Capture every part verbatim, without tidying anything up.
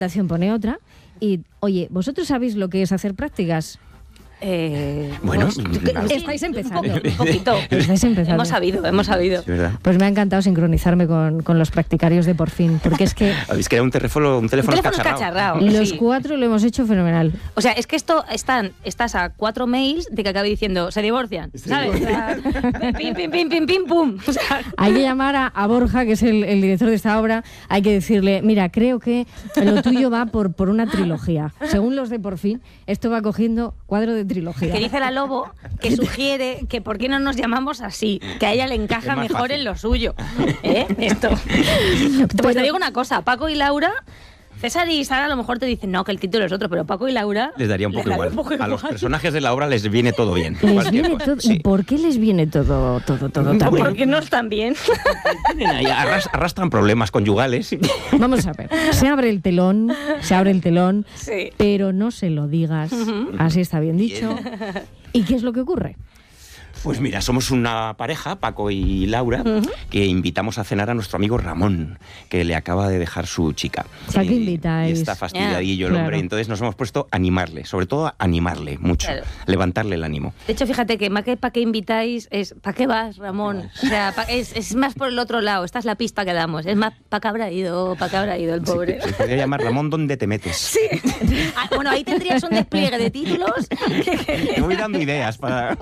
pone otra y, oye, ¿vosotros sabéis lo que es hacer prácticas? Eh, bueno, pues, no. estáis empezando. Un poquito. Estáis empezando. Hemos sabido, hemos sabido. Sí, ¿verdad? Pues me ha encantado sincronizarme con, con los practicarios de Por Fin, porque es que Habéis creado un teléfono, un teléfono, Un teléfono escacharrado. escacharrado. los Sí. cuatro lo hemos hecho fenomenal. O sea, es que esto están, estás a cuatro mails de que acabe diciendo se divorcian, ¿sabes? O sea, pim, pim, pim, pim, pim, pum. O sea, Hay que llamar a, a Borja, que es el, el director de esta obra, hay que decirle, mira, creo que lo tuyo va por, por una trilogía. Según los de Por Fin, esto va cogiendo cuadro de trilogía. que dice la Lobo que sugiere que por qué no nos llamamos así, que a ella le encaja Es más mejor fácil. en lo suyo. ¿Eh? Esto. Pues Pero- te digo una cosa, Paco y Laura, César y Sara a lo mejor te dicen no, que el título es otro, pero Paco y Laura Les daría un poco igual. un poco A los igual. personajes de la obra les viene todo bien. Les Cualquier viene cosa. todo, Sí. ¿Y por qué les viene todo, todo, todo tan bien? Porque no están bien. Tienen ahí, arras- arrastran problemas conyugales. Vamos a ver, se abre el telón, se abre el telón, Sí. pero no se lo digas, así está bien dicho. ¿Y qué es lo que ocurre? Pues mira, somos una pareja, Paco y Laura, uh-huh. que invitamos a cenar a nuestro amigo Ramón, que le acaba de dejar su chica. ¿Para qué Y- invitáis? Y está fastidiadillo Yeah, el hombre. claro. Entonces nos hemos puesto a animarle, sobre todo a animarle mucho, Claro. levantarle el ánimo. De hecho, fíjate que más que para qué invitáis es ¿para qué vas, Ramón? O sea, pa- es, es más por el otro lado. Esta es la pista que damos. Es más ¿para qué habrá ido? ¿Para qué habrá ido el pobre? Se, se podría llamar Ramón, ¿dónde te metes? Sí. Ah, bueno, ahí tendrías un despliegue de títulos. Te voy dando ideas para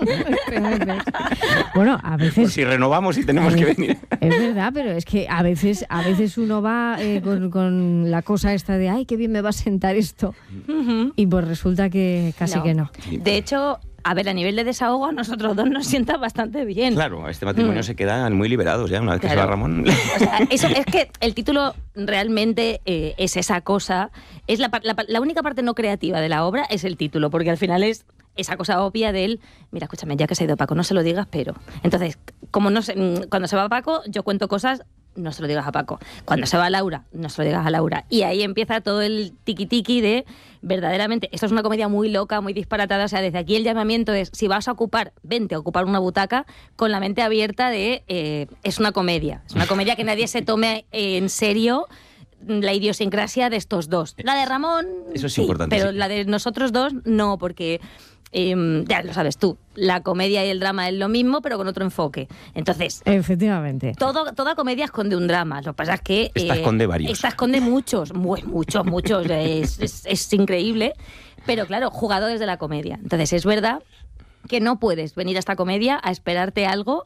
Bueno, a por veces... si renovamos y tenemos que venir. Es verdad, pero es que a veces, a veces uno va eh, con, con la cosa esta de ay, qué bien me va a sentar esto. Ujú. Y pues resulta que casi No. que no. De hecho, a ver, a nivel de desahogo, a nosotros dos nos sienta bastante bien. Claro, a este matrimonio Mm. se quedan muy liberados ya, una vez que Claro. se va Ramón. O sea, eso es que el título realmente eh, es esa cosa. Es la, pa- la, pa- la única parte no creativa de la obra es el título, porque al final es esa cosa obvia del, mira, escúchame, ya que se ha ido Paco, no se lo digas, pero... Entonces, como no se, mm, cuando se va Paco, yo cuento cosas, no se lo digas a Paco. Cuando se va Laura, no se lo digas a Laura. Y ahí empieza todo el tiqui-tiqui de, verdaderamente, esto es una comedia muy loca, muy disparatada, o sea, desde aquí el llamamiento es, si vas a ocupar, vente a ocupar una butaca con la mente abierta de, eh, es una comedia, es una comedia que nadie se tome eh, en serio la idiosincrasia de estos dos. La de Ramón, Eso es sí, importante, pero sí. la de nosotros dos, no, porque... eh, ya lo sabes tú, la comedia y el drama es lo mismo, pero con otro enfoque. Entonces, Efectivamente. todo, toda comedia esconde un drama. Lo que pasa es que... Esta esconde varios. Esta esconde muchos, muy, muchos, muchos. Es, es, es increíble. Pero claro, jugado desde la comedia. Entonces, es verdad que no puedes venir a esta comedia a esperarte algo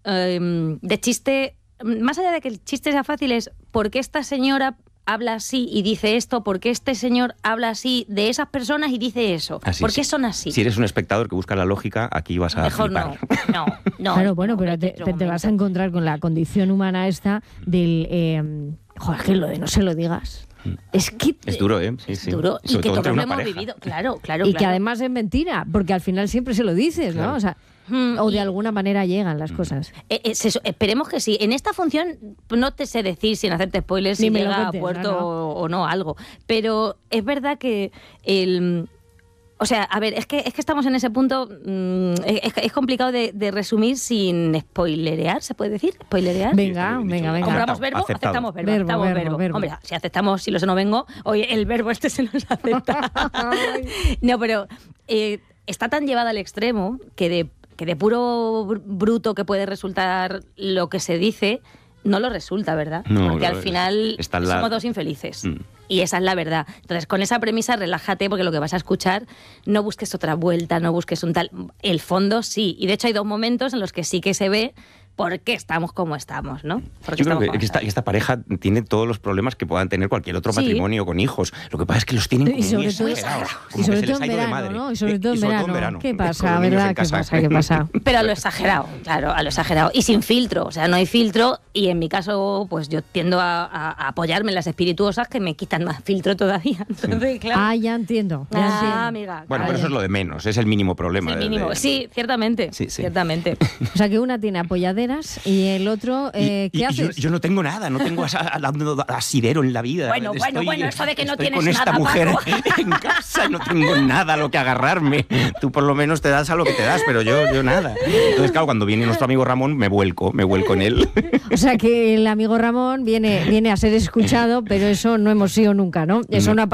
eh, de chiste... Más allá de que el chiste sea fácil, es ¿por qué esta señora habla así y dice esto? ¿Por qué este señor habla así de esas personas y dice eso? Así, ¿Por qué sí. son así? Si eres un espectador que busca la lógica, aquí vas a Mejor flipar. no. No, no. Claro, bueno, no, pero en te, otro te- te vas a momento. encontrar con la condición humana esta del... Eh, joder, que lo de no se lo digas. Es que... Es duro, ¿eh? Sí, sí. Duro, y Sobre que todo todos entre lo una hemos pareja. vivido, claro, claro. Y que claro. además es mentira, porque al final siempre se lo dices, ¿no? Claro. O sea, Mm, o de y- alguna manera llegan las cosas. Eh, eh, se- esperemos que sí. En esta función no te sé decir sin hacerte spoilers Ni si me lo llega cuentes, a puerto no, no. O, o no algo. Pero es verdad que el... O sea, a ver, es que, es que estamos en ese punto, mmm, es, es complicado de, de resumir sin spoilerear, ¿se puede decir? ¿Spoilerear? Venga, está bien venga, dicho. venga. ¿Compramos Aceptado, verbo? aceptado. Aceptamos verbo. Verbo, aceptamos verbo, verbo. verbo. Hombre, si aceptamos, si lo sé no vengo, oye, el verbo este se nos acepta. No, pero eh, está tan llevada al extremo que de, que de puro br- bruto que puede resultar lo que se dice, no lo resulta, ¿verdad? No, porque no, al final está la- somos dos infelices. Mm. Y esa es la verdad. Entonces, con esa premisa, relájate, porque lo que vas a escuchar, no busques otra vuelta, no busques un tal... El fondo sí. Y de hecho hay dos momentos en los que sí que se ve por qué estamos como estamos, ¿no? Porque Yo creo estamos que, como que esta, que esta pareja tiene todos los problemas que puedan tener cualquier otro Sí. matrimonio con hijos. Lo que pasa es que los tienen como Y sobre muy todo, exagerados. y como sobre que se todo les en ha ido de verano, madre. ¿no? Y sobre Eh, todo en verano. verano. ¿Qué con pasa? los niños ¿Verdad? en ¿Qué casa. pasa? ¿Qué pasa? Pero a lo exagerado, claro, a lo exagerado. Y sin filtro, o sea, no hay filtro. Y en mi caso, pues yo tiendo a, a- a apoyarme en las espirituosas que me quitan más filtro todavía. Entonces, claro. Ah, ya entiendo. Ya Ah, entiendo. amiga. Bueno, claro. pero eso es lo de menos, es el mínimo Es problema. el de- mínimo. de- Sí, ciertamente. Sí, sí. Ciertamente. O sea que una tiene apoyadera aseveras y el otro, eh, y, ¿qué y haces? Yo, yo no tengo nada, no tengo asidero en la vida. Bueno, bueno, Estoy- bueno, eso de que no estoy tienes con esta nada, mujer Paco. en casa y no tengo nada a lo que agarrarme. Tú por lo menos te das a lo que te das, pero yo, yo nada. Entonces, claro, cuando viene nuestro amigo Ramón, me vuelco, me vuelco en él. O sea que el amigo Ramón viene, viene a ser escuchado, pero eso no hemos sido nunca, ¿no? Eso no ha